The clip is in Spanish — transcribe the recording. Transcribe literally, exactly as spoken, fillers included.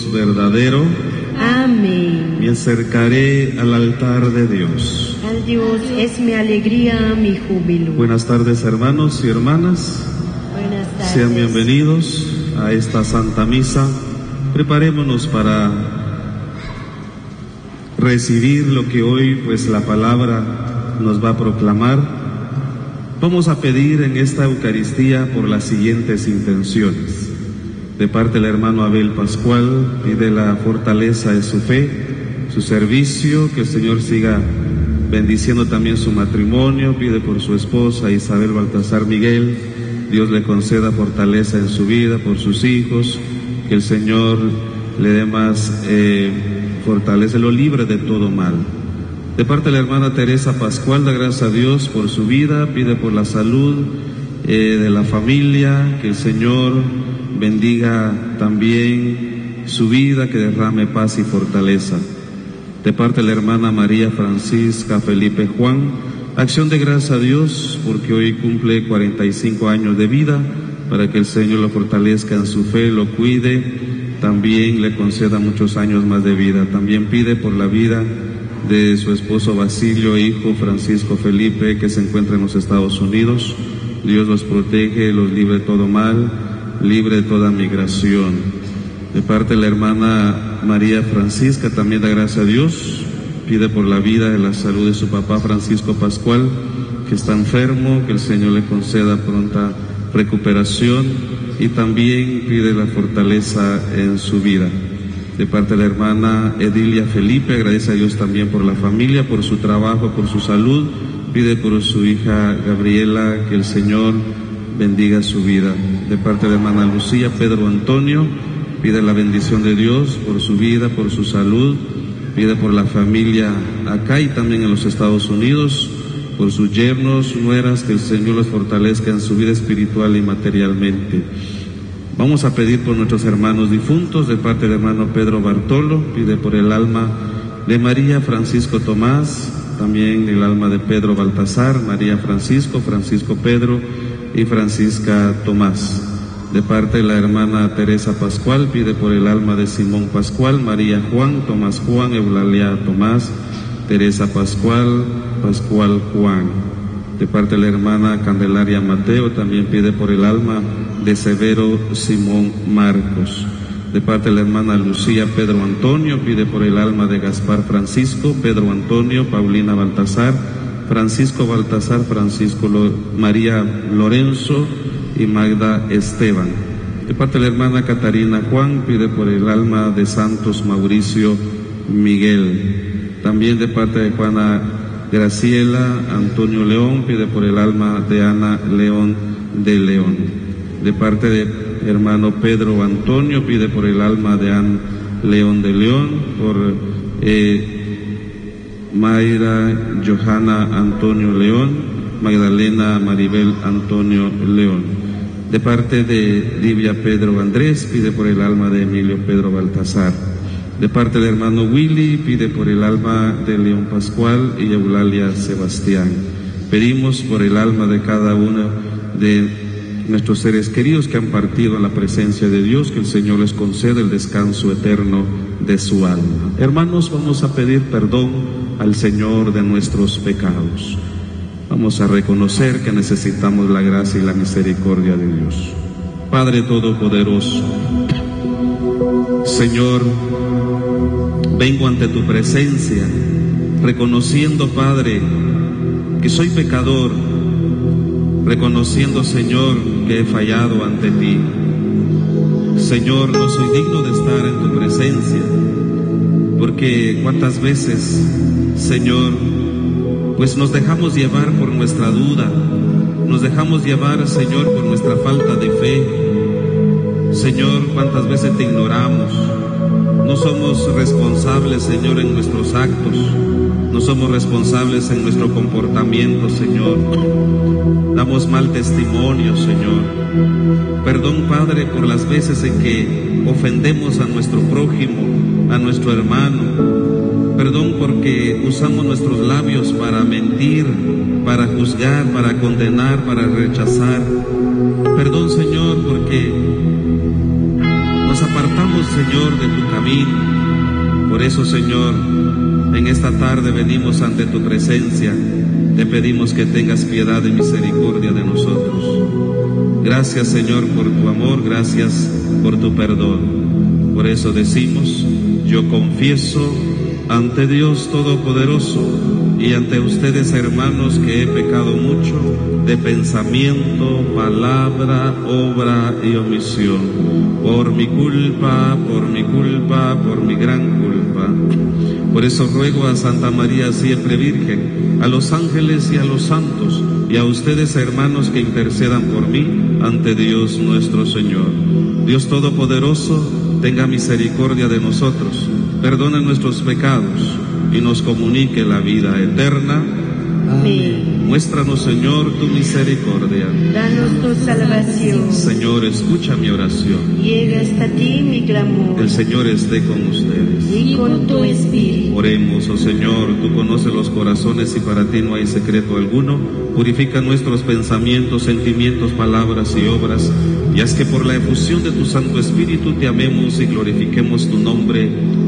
Dios verdadero. Amén. Me acercaré al altar de Dios. Al Dios es mi alegría, mi júbilo. Buenas tardes, hermanos y hermanas. Buenas tardes. Sean bienvenidos a esta Santa Misa. Preparémonos para recibir lo que hoy pues la palabra nos va a proclamar. Vamos a pedir en esta Eucaristía por las siguientes intenciones. De parte del hermano Abel Pascual, pide la fortaleza de su fe, su servicio, que el Señor siga bendiciendo también su matrimonio, pide por su esposa Isabel Baltasar Miguel, Dios le conceda fortaleza en su vida, por sus hijos, que el Señor le dé más eh, fortaleza, lo libre de todo mal. De parte de la hermana Teresa Pascual, da gracias a Dios por su vida, pide por la salud eh, de la familia, que el Señor bendiga también su vida, que derrame paz y fortaleza. De parte de la hermana María Francisca Felipe Juan, acción de gracias a Dios porque hoy cumple cuarenta y cinco años de vida, para que el Señor lo fortalezca en su fe, lo cuide, también le conceda muchos años más de vida. También pide por la vida de su esposo Basilio, hijo Francisco Felipe, que se encuentra en los Estados Unidos. Dios los protege, los libre de todo mal, libre de toda migración. De parte de la hermana María Francisca, también da gracias a Dios, pide por la vida y la salud de su papá Francisco Pascual, que está enfermo, que el Señor le conceda pronta recuperación, y también pide la fortaleza en su vida. De parte de la hermana Edilia Felipe, agradece a Dios también por la familia, por su trabajo, por su salud, pide por su hija Gabriela, que el Señor bendiga su vida. De parte de la hermana Lucía, Pedro Antonio, pide la bendición de Dios por su vida, por su salud, pide por la familia acá y también en los Estados Unidos, por sus yernos, nueras, que el Señor los fortalezca en su vida espiritual y materialmente. Vamos a pedir por nuestros hermanos difuntos. De parte del hermano Pedro Bartolo, pide por el alma de María Francisco Tomás, también el alma de Pedro Baltasar, María Francisco, Francisco Pedro y Francisca Tomás. De parte de la hermana Teresa Pascual, pide por el alma de Simón Pascual, María Juan, Tomás Juan, Eulalia Tomás, Teresa Pascual, Pascual Juan. De parte de la hermana Candelaria Mateo, también pide por el alma de Severo Simón Marcos. De parte de la hermana Lucía Pedro Antonio, pide por el alma de Gaspar Francisco, Pedro Antonio, Paulina Baltasar, Francisco Baltasar, Francisco Lo, María Lorenzo y Magda Esteban. De parte de la hermana Catarina Juan, pide por el alma de Santos Mauricio Miguel. También de parte de Juana Graciela Antonio León, pide por el alma de Ana León de León. De parte de hermano Pedro Antonio, pide por el alma de Ana León de León, por eh, Mayra Johanna Antonio León, Magdalena Maribel Antonio León. De parte de Livia Pedro Andrés, pide por el alma de Emilio Pedro Baltasar. De parte del hermano Willy, pide por el alma de León Pascual y Eulalia Sebastián. Pedimos por el alma de cada uno de nuestros seres queridos que han partido en la presencia de Dios, que el Señor les conceda el descanso eterno de su alma. Hermanos, vamos a pedir perdón al Señor de nuestros pecados. Vamos a reconocer que necesitamos la gracia y la misericordia de Dios. Padre Todopoderoso, Señor, vengo ante tu presencia, reconociendo, Padre, que soy pecador, reconociendo, Señor, que he fallado ante ti. Señor, no soy digno de estar en tu presencia, porque cuántas veces, Señor, pues nos dejamos llevar por nuestra duda, nos dejamos llevar, Señor, por nuestra falta de fe. Señor, cuántas veces te ignoramos, no somos responsables, Señor, en nuestros actos, no somos responsables en nuestro comportamiento, Señor. Damos mal testimonio, Señor. Perdón, Padre, por las veces en que ofendemos a nuestro prójimo, a nuestro hermano. Perdón porque usamos nuestros labios para mentir, para juzgar, para condenar, para rechazar. Perdón, Señor, porque nos apartamos Señor, de tu camino. Por eso, Señor, en esta tarde venimos ante tu presencia. Te pedimos que tengas piedad y misericordia de nosotros. Gracias, Señor, por tu amor, gracias por tu perdón. Por eso decimos, yo confieso ante Dios Todopoderoso y ante ustedes, hermanos, que he pecado mucho de pensamiento, palabra, obra y omisión. Por mi culpa, por mi culpa, por mi gran culpa. Por eso ruego a Santa María siempre Virgen, a los ángeles y a los santos, y a ustedes, hermanos, que intercedan por mí ante Dios nuestro Señor. Dios Todopoderoso, tenga misericordia de nosotros, perdone nuestros pecados y nos comunique la vida eterna. Amén. Muéstranos, Señor, tu misericordia. Danos tu salvación. Señor, escucha mi oración. Llega hasta ti mi clamor. El Señor esté con ustedes. Y con tu espíritu. Oremos, oh Señor, tú conoces los corazones y para ti no hay secreto alguno. Purifica nuestros pensamientos, sentimientos, palabras y obras, y haz que por la efusión de tu Santo Espíritu te amemos y glorifiquemos tu nombre